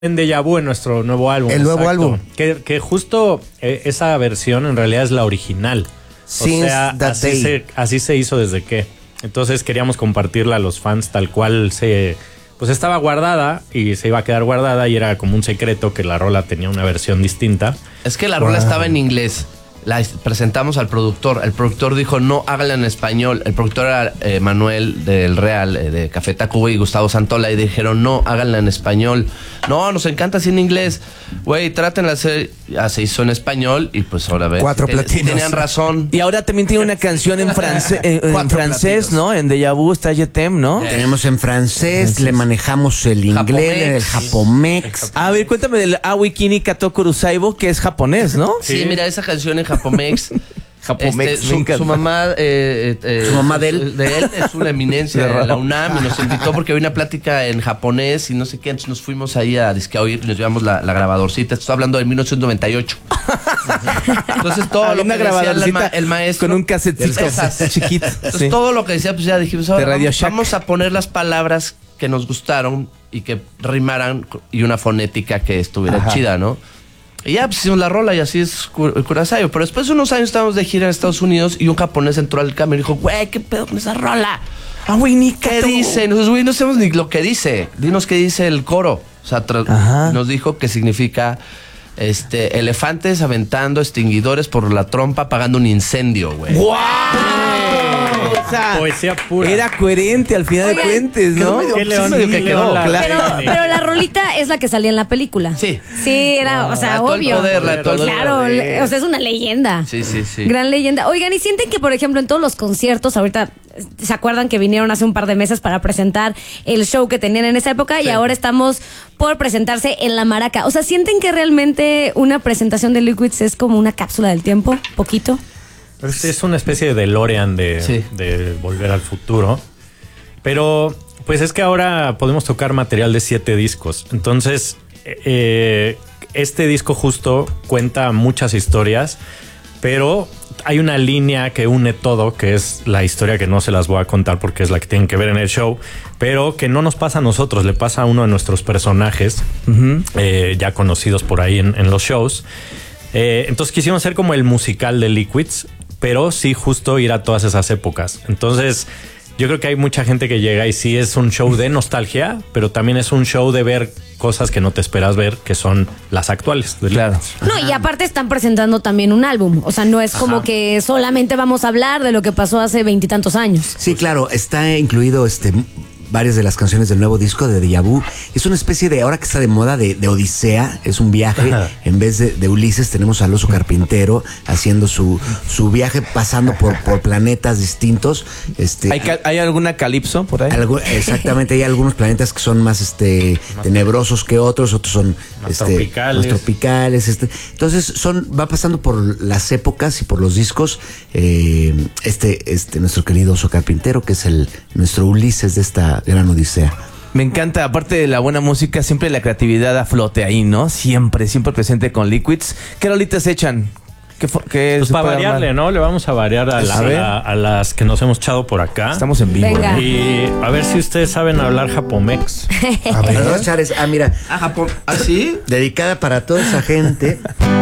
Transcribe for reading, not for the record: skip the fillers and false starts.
en Deja Vu, en nuestro nuevo álbum. El nuevo álbum. Que justo esa versión en realidad es la original. Since o sea, así se hizo desde que. Entonces queríamos compartirla a los fans tal cual pues estaba guardada y se iba a quedar guardada y era como un secreto que la rola tenía una versión distinta. Es que la rola estaba en inglés. La presentamos al productor. El productor dijo, no, háganla en español. El productor era Manuel del Real, de Café Tacuba, y Gustavo Santola. Y dijeron, no, háganla en español. No, nos encanta así en inglés. Güey, trátenla a hacer. Ya se hizo en español y pues ahora ves. 4 platinos. Sí tenían razón. Y ahora también tiene una canción en francés, en francés, ¿no? En Deja Vu está Je t'aime, ¿no? Tenemos en francés, le manejamos el inglés, el japomex. A ver, cuéntame del Awikini Kato Kurosaibo, que es japonés, ¿no? Sí, mira, esa canción en japomex. Japomex, Su mamá, su mamá de él es una eminencia de la UNAM y nos invitó porque había una plática en japonés y no sé qué, entonces nos fuimos ahí a oír y nos llevamos la grabadorcita. Estoy hablando de 1998. Entonces todo lo que decía el maestro con un casetcito chiquito. Entonces todo lo que decía, pues ya dijimos, ahora vamos a poner las palabras que nos gustaron y que rimaran y una fonética que estuviera chida, ¿no? Y ya, pues hicimos la rola y así es Kurosawa. Pero después de unos años estábamos de gira en Estados Unidos y un japonés entró al cambio y dijo, güey, ¿qué pedo con esa rola? ¿Qué dice? Nosotros, güey, no sabemos ni lo que dice. Dinos qué dice el coro. O sea, nos dijo que significa elefantes aventando extinguidores por la trompa apagando un incendio, güey. ¡Wow! Poesía pura. Era coherente al final de cuentas, ¿no? ¿Qué león que quedó? Pero la rolita es la que salía en la película. Sí. Sí, era, o sea, obvio. Claro, o sea, es una leyenda. Sí. Gran leyenda. Oigan, ¿y sienten que, por ejemplo, en todos los conciertos, ahorita, ¿se acuerdan que vinieron hace un par de meses para presentar el show que tenían en esa época? Sí. Y ahora estamos por presentarse en La Maraca. O sea, ¿sienten que realmente una presentación de Liquids es como una cápsula del tiempo? ¿Poquito? Es una especie de DeLorean de Volver al Futuro. Pero, pues es que ahora podemos tocar material de 7 discos. Entonces, este disco justo cuenta muchas historias, pero hay una línea que une todo, que es la historia que no se las voy a contar porque es la que tienen que ver en el show, pero que no nos pasa a nosotros, le pasa a uno de nuestros personajes, ya conocidos por ahí en los shows. Entonces quisimos hacer como el musical de Liquids, pero sí justo ir a todas esas épocas. Entonces yo creo que hay mucha gente que llega y sí es un show de nostalgia, pero también es un show de ver cosas que no te esperas ver, que son las actuales. Claro. No, y aparte están presentando también un álbum. O sea, no es como que solamente vamos a hablar de lo que pasó hace 20 y tantos años. Sí, claro, está incluido varias de las canciones del nuevo disco de Deja Vu. Es una especie de, ahora que está de moda, de Odisea. Es un viaje. En vez de Ulises tenemos al oso carpintero haciendo su viaje, pasando por planetas distintos. ¿Hay alguna calipso por ahí? Exactamente, hay algunos planetas que son más tenebrosos que otros son más tropicales. Entonces va pasando por las épocas y por los discos. Nuestro querido oso carpintero, que es nuestro Ulises de esta gran odisea. Me encanta, aparte de la buena música, siempre la creatividad a flote ahí, ¿no? Siempre presente con Liquids. ¿Qué rolitas echan? Pues para variarle, ¿no? Le vamos a variar a las que nos hemos echado por acá. Estamos en vivo. Venga. Y a ver si ustedes saben hablar japomex. A ver, mira. Japón. ¿Ah, sí? Dedicada para toda esa gente